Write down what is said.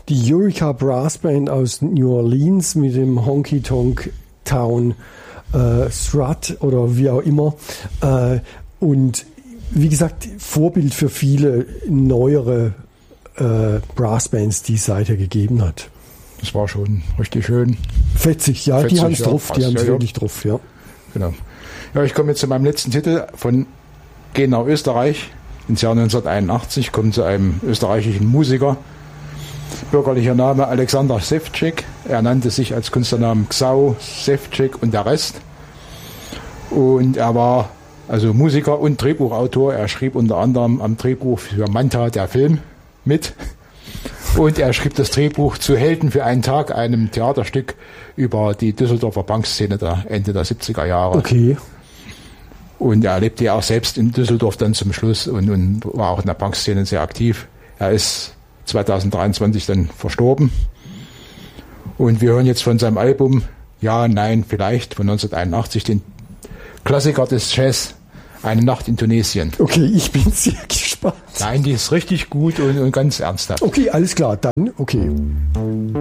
die Eureka Brass Band aus New Orleans mit dem Honky Tonk Town Strut oder wie auch immer. Und wie gesagt, Vorbild für viele neuere Brassbands, die es seither gegeben hat. Das war schon richtig schön. Fetzig, ja, die haben es drauf, die haben es wirklich drauf, ja. Genau. Ja, ich komme jetzt zu meinem letzten Titel von Gehen nach Österreich ins Jahr 1981, komme zu einem österreichischen Musiker, bürgerlicher Name Alexander Ševčík. Er nannte sich als Künstlernamen Xau, Ševčík und der Rest. Und er war also Musiker und Drehbuchautor. Er schrieb unter anderem am Drehbuch für Manta, der Film, mit. Und er schrieb das Drehbuch zu Helden für einen Tag, einem Theaterstück über die Düsseldorfer Punkszene der Ende der 70er Jahre. Okay. Und er lebte ja auch selbst in Düsseldorf dann zum Schluss und war auch in der Punkszene sehr aktiv. Er ist 2023 dann verstorben. Und wir hören jetzt von seinem Album Ja, Nein, Vielleicht von 1981 den Klassiker des Jazz, Eine Nacht in Tunesien. Okay, ich bin sehr gespannt. Nein, die ist richtig gut und ganz ernsthaft. Okay, alles klar, dann okay.